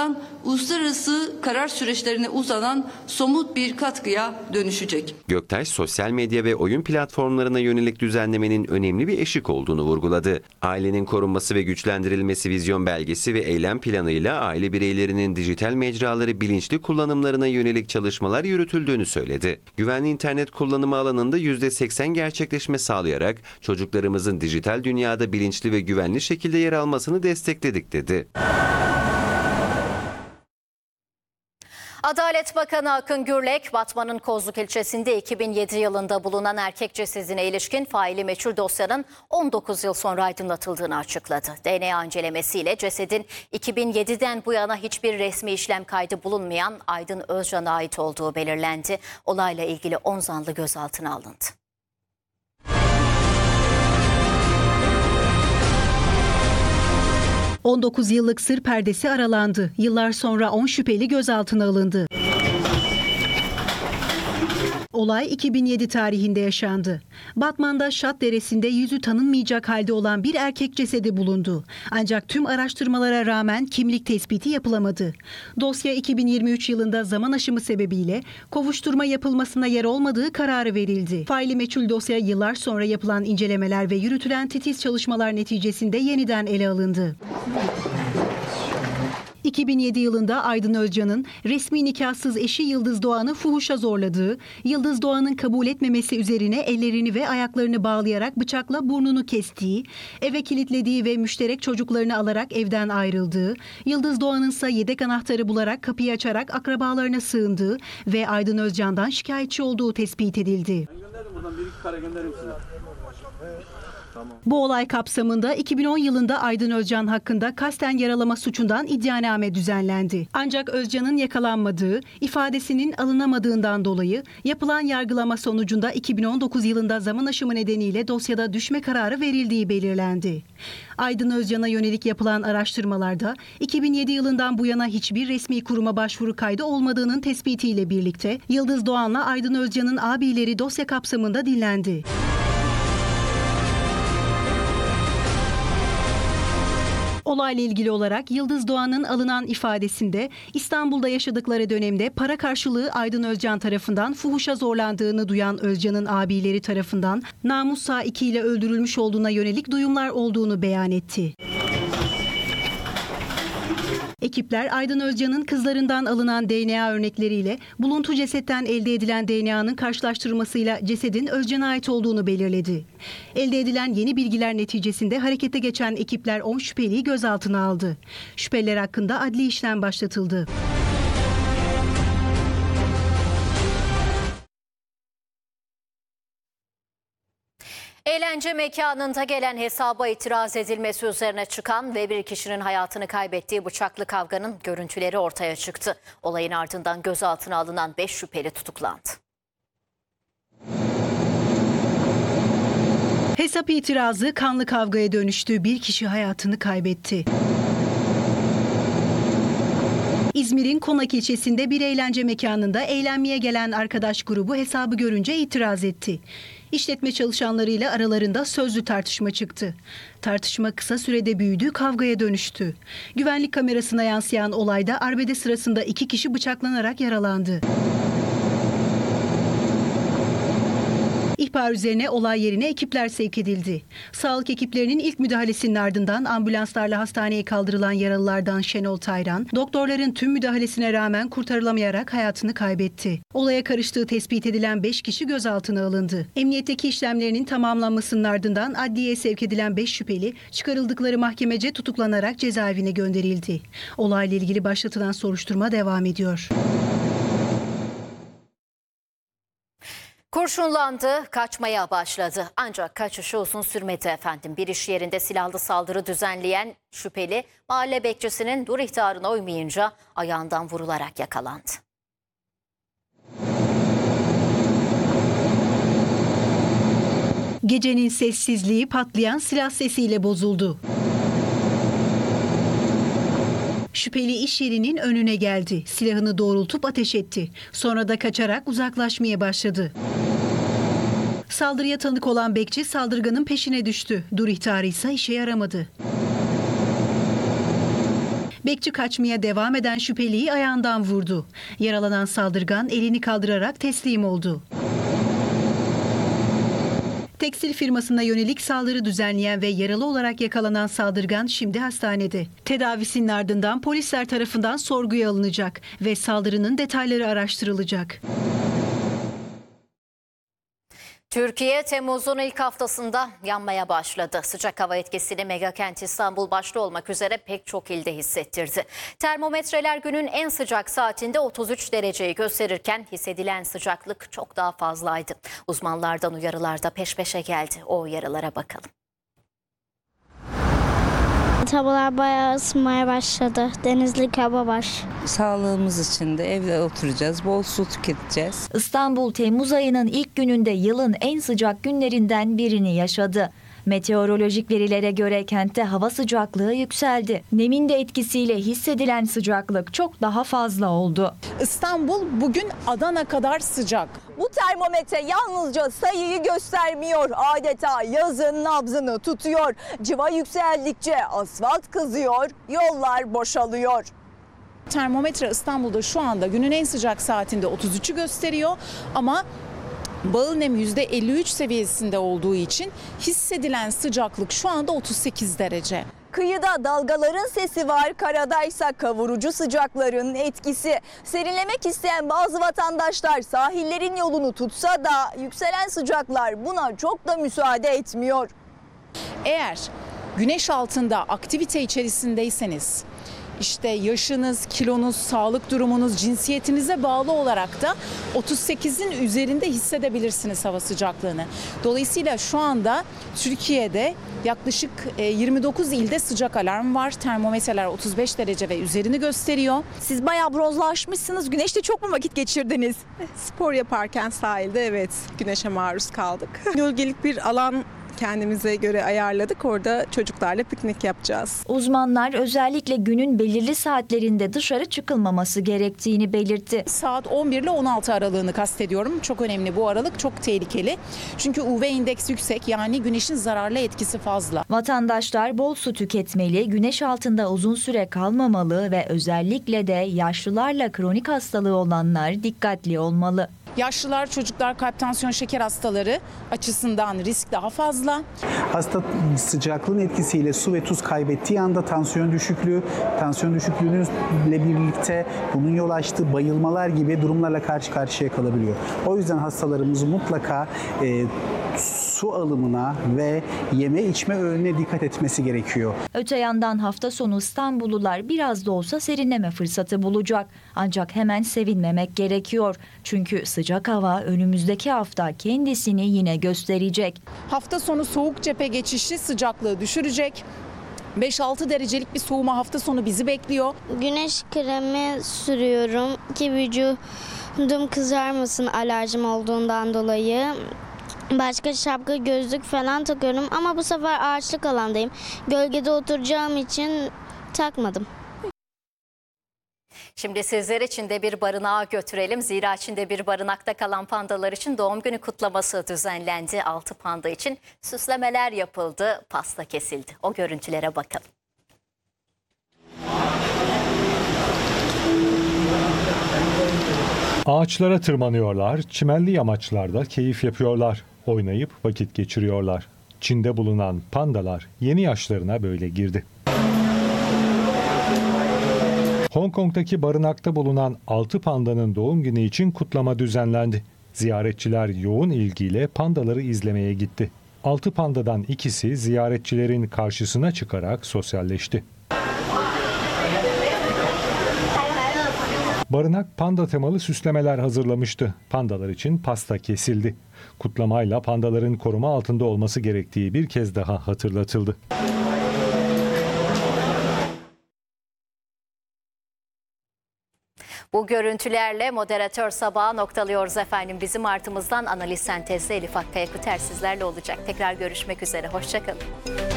ardından uluslararası karar süreçlerine uzanan somut bir katkıya dönüşecek. Göktaş, sosyal medya ve oyun platformlarına yönelik düzenlemenin önemli bir eşik olduğunu vurguladı. Ailenin korunması ve güçlendirilmesi vizyon belgesi ve eylem planıyla aile bireylerinin dijital mecraları bilinçli kullanımlarına yönelik çalışmalar yürütüldüğünü söyledi. Güvenli internet kullanımı alanında %80 gerçekleşme sağlayarak çocuklarımızın dijital dünyada bilinçli ve güvenli şekilde yer almasını destekledik dedi. Adalet Bakanı Akın Gürlek, Batman'ın Kozluk ilçesinde 2007 yılında bulunan erkek cesedine ilişkin faili meçhul dosyanın 19 yıl sonra aydınlatıldığını açıkladı. DNA incelemesiyle cesedin 2007'den bu yana hiçbir resmi işlem kaydı bulunmayan Aydın Özcan'a ait olduğu belirlendi. Olayla ilgili 10 zanlı gözaltına alındı. 19 yıllık sır perdesi aralandı. Yıllar sonra 10 şüpheli gözaltına alındı. Olay 2007 tarihinde yaşandı. Batman'da Şat Deresi'nde yüzü tanınmayacak halde olan bir erkek cesedi bulundu. Ancak tüm araştırmalara rağmen kimlik tespiti yapılamadı. Dosya 2023 yılında zaman aşımı sebebiyle kovuşturma yapılmasına yer olmadığı kararı verildi. Faili meçhul dosya yıllar sonra yapılan incelemeler ve yürütülen titiz çalışmalar neticesinde yeniden ele alındı. 2007 yılında Aydın Özcan'ın resmi nikahsız eşi Yıldız Doğan'ı fuhuşa zorladığı, Yıldız Doğan'ın kabul etmemesi üzerine ellerini ve ayaklarını bağlayarak bıçakla burnunu kestiği, eve kilitlediği ve müşterek çocuklarını alarak evden ayrıldığı, Yıldız Doğan'ın ise yedek anahtarı bularak kapıyı açarak akrabalarına sığındığı ve Aydın Özcan'dan şikayetçi olduğu tespit edildi. Bu olay kapsamında 2010 yılında Aydın Özcan hakkında kasten yaralama suçundan iddianame düzenlendi. Ancak Özcan'ın yakalanmadığı, ifadesinin alınamadığından dolayı yapılan yargılama sonucunda 2019 yılında zaman aşımı nedeniyle dosyada düşme kararı verildiği belirlendi. Aydın Özcan'a yönelik yapılan araştırmalarda 2007 yılından bu yana hiçbir resmi kuruma başvuru kaydı olmadığının tespitiyle birlikte Yıldız Doğan'la Aydın Özcan'ın abileri dosya kapsamında dinlendi. Olayla ilgili olarak Yıldız Doğan'ın alınan ifadesinde İstanbul'da yaşadıkları dönemde para karşılığı Aydın Özcan tarafından fuhuşa zorlandığını duyan Özcan'ın abileri tarafından namus sahikiyle öldürülmüş olduğuna yönelik duyumlar olduğunu beyan etti. Ekipler Aydın Özcan'ın kızlarından alınan DNA örnekleriyle buluntu cesetten elde edilen DNA'nın karşılaştırılmasıyla cesedin Özcan'a ait olduğunu belirledi. Elde edilen yeni bilgiler neticesinde harekete geçen ekipler 10 şüpheliyi gözaltına aldı. Şüpheliler hakkında adli işlem başlatıldı. Eğlence mekanında gelen hesaba itiraz edilmesi üzerine çıkan ve bir kişinin hayatını kaybettiği bıçaklı kavganın görüntüleri ortaya çıktı. Olayın ardından gözaltına alınan 5 şüpheli tutuklandı. Hesap itirazı kanlı kavgaya dönüştü. Bir kişi hayatını kaybetti. İzmir'in Konak ilçesinde bir eğlence mekanında eğlenmeye gelen arkadaş grubu hesabı görünce itiraz etti. İşletme çalışanlarıyla aralarında sözlü tartışma çıktı. Tartışma kısa sürede büyüdü, kavgaya dönüştü. Güvenlik kamerasına yansıyan olayda arbede sırasında 2 kişi bıçaklanarak yaralandı. İhbar üzerine olay yerine ekipler sevk edildi. Sağlık ekiplerinin ilk müdahalesinin ardından ambulanslarla hastaneye kaldırılan yaralılardan Şenol Tayran, doktorların tüm müdahalesine rağmen kurtarılamayarak hayatını kaybetti. Olaya karıştığı tespit edilen 5 kişi gözaltına alındı. Emniyetteki işlemlerinin tamamlanmasının ardından adliyeye sevk edilen 5 şüpheli çıkarıldıkları mahkemece tutuklanarak cezaevine gönderildi. Olayla ilgili başlatılan soruşturma devam ediyor. Kurşunlandı, kaçmaya başladı. Ancak kaçışı uzun sürmedi efendim. Bir iş yerinde silahlı saldırı düzenleyen şüpheli mahalle bekçisinin dur ihtarına uymayınca ayağından vurularak yakalandı. Gecenin sessizliği patlayan silah sesiyle bozuldu. Şüpheli iş yerinin önüne geldi. Silahını doğrultup ateş etti. Sonra da kaçarak uzaklaşmaya başladı. Saldırıya tanık olan bekçi saldırganın peşine düştü. Dur ihtarı ise işe yaramadı. Bekçi kaçmaya devam eden şüpheliyi ayağından vurdu. Yaralanan saldırgan elini kaldırarak teslim oldu. Tekstil firmasına yönelik saldırı düzenleyen ve yaralı olarak yakalanan saldırgan şimdi hastanede. Tedavisinin ardından polisler tarafından sorguya alınacak ve saldırının detayları araştırılacak. Türkiye Temmuz'un ilk haftasında yanmaya başladı. Sıcak hava etkisini megakent İstanbul başta olmak üzere pek çok ilde hissettirdi. Termometreler günün en sıcak saatinde 33 dereceyi gösterirken hissedilen sıcaklık çok daha fazlaydı. Uzmanlardan uyarılar da peş peşe geldi. O uyarılara bakalım. Havalar bayağı ısınmaya başladı. Denizlik hava var. Sağlığımız için de evde oturacağız, bol su tüketeceğiz. İstanbul Temmuz ayının ilk gününde yılın en sıcak günlerinden birini yaşadı. Meteorolojik verilere göre kentte hava sıcaklığı yükseldi. Nemin de etkisiyle hissedilen sıcaklık çok daha fazla oldu. İstanbul bugün Adana kadar sıcak. Bu termometre yalnızca sayıyı göstermiyor. Adeta yazın nabzını tutuyor. Civa yükseldikçe asfalt kızıyor, yollar boşalıyor. Termometre İstanbul'da şu anda günün en sıcak saatinde 33'ü gösteriyor ama bağıl nem %53 seviyesinde olduğu için hissedilen sıcaklık şu anda 38 derece. Kıyıda dalgaların sesi var, karadaysa kavurucu sıcakların etkisi. Serinlemek isteyen bazı vatandaşlar sahillerin yolunu tutsa da yükselen sıcaklar buna çok da müsaade etmiyor. Eğer güneş altında aktivite içerisindeyseniz, İşte yaşınız, kilonuz, sağlık durumunuz, cinsiyetinize bağlı olarak da 38'in üzerinde hissedebilirsiniz hava sıcaklığını. Dolayısıyla şu anda Türkiye'de yaklaşık 29 ilde sıcak alarm var. Termometreler 35 derece ve üzerini gösteriyor. Siz bayağı bronzlaşmışsınız. Güneşte çok mu vakit geçirdiniz? Spor yaparken sahilde evet güneşe maruz kaldık. Gölgelik bir alan kendimize göre ayarladık. Orada çocuklarla piknik yapacağız. Uzmanlar özellikle günün belirli saatlerinde dışarı çıkılmaması gerektiğini belirtti. Saat 11 ile 16 aralığını kastediyorum. Çok önemli bu aralık, çok tehlikeli. Çünkü UV indeks yüksek, yani güneşin zararlı etkisi fazla. Vatandaşlar bol su tüketmeli, güneş altında uzun süre kalmamalı ve özellikle de yaşlılarla kronik hastalığı olanlar dikkatli olmalı. Yaşlılar, çocuklar, kalp, tansiyon, şeker hastaları açısından risk daha fazla. Hasta sıcaklığın etkisiyle su ve tuz kaybettiği anda tansiyon düşüklüğüyle birlikte bunun yol açtığı bayılmalar gibi durumlarla karşı karşıya kalabiliyor. O yüzden hastalarımız mutlaka su alımına ve yeme içme öğününe dikkat etmesi gerekiyor. Öte yandan hafta sonu İstanbullular biraz da olsa serinleme fırsatı bulacak. Ancak hemen sevinmemek gerekiyor. Çünkü sıcak hava önümüzdeki hafta kendisini yine gösterecek. Hafta sonu soğuk cephe geçişi sıcaklığı düşürecek. 5-6 derecelik bir soğuma hafta sonu bizi bekliyor. Güneş kremi sürüyorum ki vücudum kızarmasın alerjim olduğundan dolayı. Başka şapka, gözlük falan takıyorum ama bu sefer ağaçlık alandayım. Gölgede oturacağım için takmadım. Şimdi sizler için de bir barınağa götürelim. Zira içinde bir barınakta kalan pandalar için doğum günü kutlaması düzenlendi. 6 panda için süslemeler yapıldı, pasta kesildi. O görüntülere bakalım. Ağaçlara tırmanıyorlar, çimenli yamaçlarda keyif yapıyorlar, oynayıp vakit geçiriyorlar. Çin'de bulunan pandalar yeni yaşlarına böyle girdi. Hong Kong'daki barınakta bulunan 6 pandanın doğum günü için kutlama düzenlendi. Ziyaretçiler yoğun ilgiyle pandaları izlemeye gitti. 6 pandadan ikisi ziyaretçilerin karşısına çıkarak sosyalleşti. Barınak panda temalı süslemeler hazırlamıştı. Pandalar için pasta kesildi. Kutlamayla pandaların koruma altında olması gerektiği bir kez daha hatırlatıldı. Bu görüntülerle moderatör sabahı noktalıyoruz efendim. Bizim artımızdan analiz sentezli Elif Akkaya Küter sizlerle olacak. Tekrar görüşmek üzere. Hoşça kalın.